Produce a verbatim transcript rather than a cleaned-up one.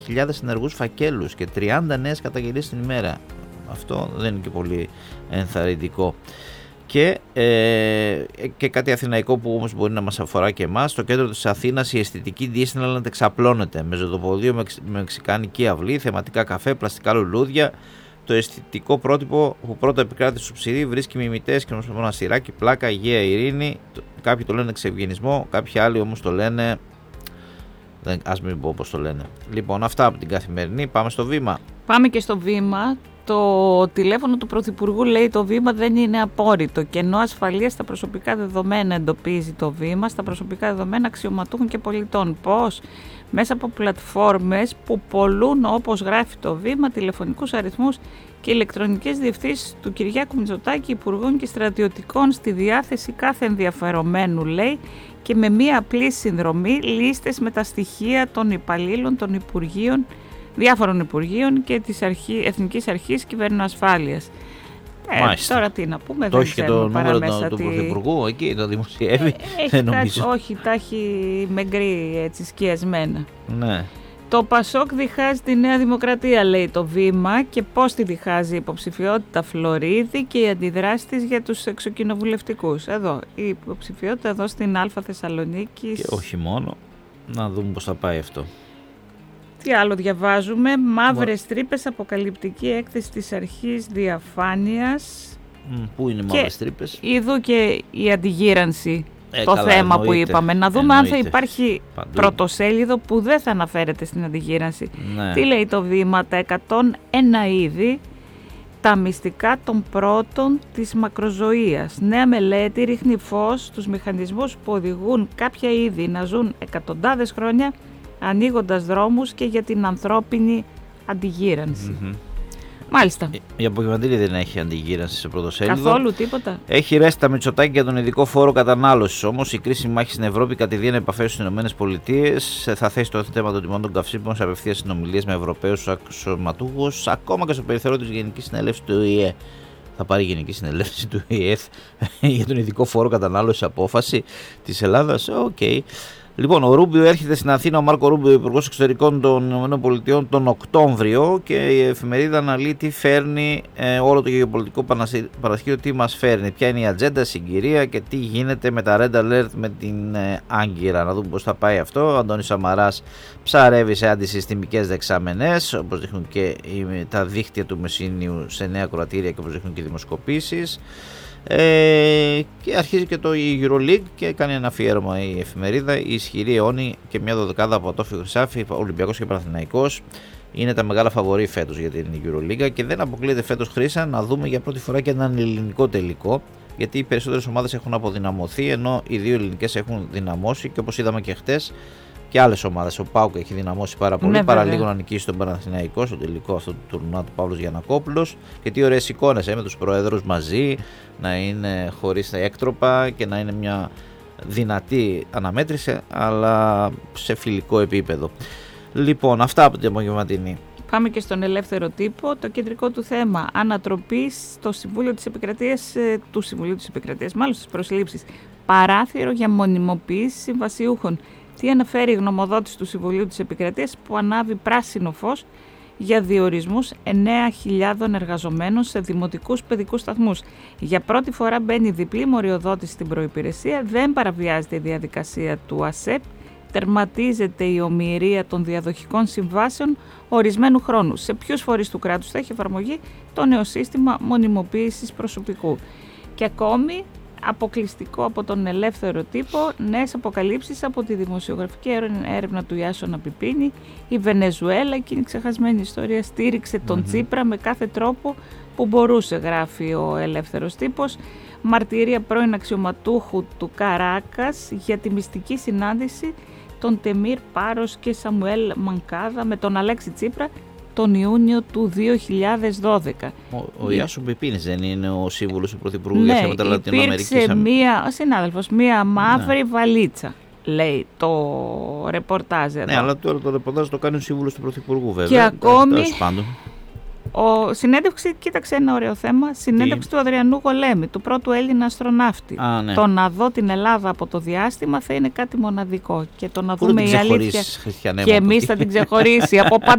χιλιάδες ενεργούς φακέλους και τριάντα νέες καταγγελίες την ημέρα. Αυτό δεν είναι και πολύ ενθαρρυντικό. Και, ε, και κάτι αθηναϊκό που όμως μπορεί να μας αφορά και εμάς. Στο κέντρο της Αθήνας η αισθητική Disneyland εξαπλώνεται με ζωοποδείο, με μεξικάνικη αυλή, θεματικά καφέ, πλαστικά λουλούδια. Το αισθητικό πρότυπο που πρώτα επικράτησε στο ψυρί βρίσκει μιμητές και μοναστηράκι, πλάκα, υγεία, ειρήνη. Κάποιοι το λένε εξευγενισμό, κάποιοι άλλοι όμως το λένε. Δεν, ας μην πω πώς το λένε. Λοιπόν, αυτά από την Καθημερινή. Πάμε στο Βήμα. Πάμε και στο Βήμα. Το τηλέφωνο του Πρωθυπουργού λέει το Βήμα δεν είναι απόρριτο. Κενό ασφαλείας στα προσωπικά δεδομένα εντοπίζει το Βήμα, στα προσωπικά δεδομένα αξιωματούχων και πολιτών. Πώς? Μέσα από πλατφόρμες που πολλούν, όπως γράφει το Βήμα, τηλεφωνικούς αριθμούς και ηλεκτρονικές διευθύνσεις του Κυριάκου Μητσοτάκη, υπουργών και στρατιωτικών στη διάθεση κάθε ενδιαφερομένου, λέει, και με μία απλή συνδρομή λίστες με τα στοιχεία των υπαλλήλων των Υπουργείων, διάφορων Υπουργείων και της Αρχή, Εθνικής Αρχής Κυβερνοασφάλειας. Ε, τώρα τι να πούμε, το δεν έχει και το νούμερο του, του τι... Πρωθυπουργού, εκεί το δημοσιεύει. Ε, έχει κάτι, όχι, τα έχει με γκρι, έτσι, σκιασμένα. Ναι. Το Πασόκ διχάζει τη Νέα Δημοκρατία, λέει το Βήμα, και πώς τη διχάζει η υποψηφιότητα Φλωρίδη και οι αντιδράσεις της για τους εξοκοινοβουλευτικούς. Εδώ, η υποψηφιότητα εδώ στην Α Θεσσαλονίκη. Και όχι μόνο, να δούμε πώς θα πάει αυτό. Τι άλλο διαβάζουμε? Μαύρες τρύπες, αποκαλυπτική έκθεση της Αρχής Διαφάνειας. Mm, πού είναι οι μαύρες τρύπες? Είδου και η αντιγύρανση, ε, το καλά, θέμα εννοείται, που είπαμε. Να δούμε εννοείται. αν θα υπάρχει παντού πρωτοσέλιδο που δεν θα αναφέρεται στην αντιγύρανση. Ναι. Τι λέει το Βήμα? Τα εκατόν ένα είδη, τα μυστικά των πρώτων της μακροζωίας. Νέα μελέτη ρίχνει φως στους μηχανισμούς που οδηγούν κάποια είδη να ζουν εκατοντάδες χρόνια, ανοίγοντας δρόμους και για την ανθρώπινη αντιγύρανση. Mm-hmm. Μάλιστα. Η απογευματινή δεν έχει αντιγύρανση σε πρωτοσέλιδο. Καθόλου τίποτα. Έχει ρέσει τα Μητσοτάκη για τον ειδικό φόρο κατανάλωσης. Όμως η κρίσιμη μάχη στην Ευρώπη κατηδίαν επαφές στις ΗΠΑ. Θα θέσει το θέμα των τιμών των καυσίμων σε απευθείας συνομιλίες με Ευρωπαίους αξιωματούχους, ακόμα και στο περιθώριο της Γενικής Συνέλευσης του Ο Η Ε. Θα πάρει η Γενική Συνέλευση του Ο Η Ε για τον ειδικό φόρο κατανάλωσης απόφαση της Ελλάδας. Οκ. Okay. Λοιπόν, ο Ρούμπιο έρχεται στην Αθήνα, ο Μάρκο Ρούμπιο, υπουργός εξωτερικών των ΗΠΑ, τον Οκτώβριο, και η εφημερίδα αναλύει τι φέρνει ε, όλο το γεωπολιτικό παρασκήνιο, τι μας φέρνει, ποια είναι η ατζέντα, συγκυρία και τι γίνεται με τα Red Alert με την ε, Άγκυρα. Να δούμε πώς θα πάει αυτό. Ο Αντώνης Σαμαράς ψαρεύει σε αντισυστημικές δεξαμενές, όπως δείχνουν και τα δίκτυα του Μεσσηνίου σε νέα κροατήρια και όπως δείχνουν και οι δημοσκοπήσεις. Ε, και αρχίζει και το EuroLeague και κάνει ένα αφιέρωμα η εφημερίδα. Η ισχυρή αιώνη και μια δωδεκάδα από Ατόφιο Χρυσάφι, Ολυμπιακός και Παναθηναϊκός είναι τα μεγάλα φαβορί φέτος για την EuroLeague, και δεν αποκλείεται φέτος, Χρύσα, να δούμε για πρώτη φορά και έναν ελληνικό τελικό, γιατί οι περισσότερες ομάδες έχουν αποδυναμωθεί ενώ οι δύο ελληνικές έχουν δυναμώσει, και όπως είδαμε και χτες και άλλες ομάδες. Ο ΠΑΟΚ έχει δυναμώσει πάρα πολύ, ναι, παρά λίγο να νικήσει τον Παναθηναϊκό στο τελικό αυτό του τουρνουά του Παύλος Γιαννακόπουλος. Και τι ωραίες εικόνες ε, με τους προέδρους μαζί, να είναι χωρίς τα έκτροπα και να είναι μια δυνατή αναμέτρηση, αλλά σε φιλικό επίπεδο. Λοιπόν, αυτά από την απογευματινή. Πάμε και στον Ελεύθερο Τύπο. Το κεντρικό του θέμα: ανατροπή στο Συμβούλιο της Επικρατείας, του Συμβουλίου της Επικρατείας, μάλλον στις προσλήψεις. Παράθυρο για μονιμοποίηση συμβασιούχων. Τι αναφέρει η γνωμοδότηση του Συμβουλίου της Επικρατείας, που ανάβει πράσινο φως για διορισμούς εννέα χιλιάδων εργαζομένων σε δημοτικούς παιδικούς σταθμούς. Για πρώτη φορά μπαίνει διπλή μοριοδότηση στην προϋπηρεσία, δεν παραβιάζεται η διαδικασία του ΑΣΕΠ, τερματίζεται η ομοιρία των διαδοχικών συμβάσεων ορισμένου χρόνου. Σε ποιους φορείς του κράτους θα έχει εφαρμογή το νέο σύστημα μονιμοποίησης προσωπικού. Και ακόμη, αποκλειστικό από τον Ελεύθερο Τύπο, νέες αποκαλύψεις από τη δημοσιογραφική έρευνα του Ιάσονα Πιπίνη. Η Βενεζουέλα, εκείνη η ξεχασμένη ιστορία, στήριξε τον mm-hmm. Τσίπρα με κάθε τρόπο που μπορούσε, γράφει ο Ελεύθερος Τύπος. Μαρτυρία πρώην αξιωματούχου του Καράκας για τη μυστική συνάντηση των Τεμίρ Πάρος και Σαμουέλ Μανκάδα με τον Αλέξη Τσίπρα τον Ιούνιο του δύο χιλιάδες δώδεκα. Ο, ο Ιάσον Πιπίνης δεν είναι ο σύμβουλος του Πρωθυπουργού ναι, για θέματα Λατινοαμερικής? Υπήρξε μία, συνάδελφος, μία μαύρη ναι. βαλίτσα, λέει το ρεπορτάζ εδώ. Ναι, αλλά τώρα το ρεπορτάζ το κάνει ο σύμβουλος του Πρωθυπουργού βέβαια. Και ακόμη, ο, συνέντευξη, κοίταξε ένα ωραίο θέμα, συνέντευξη Τι? του Αδριανού Γολέμη, του πρώτου Έλληνα αστροναύτη. Α, ναι. Το να δω την Ελλάδα από το διάστημα θα είναι κάτι μοναδικό, και το να Πού δούμε η αλήθεια και εμείς θα την ξεχωρίσει από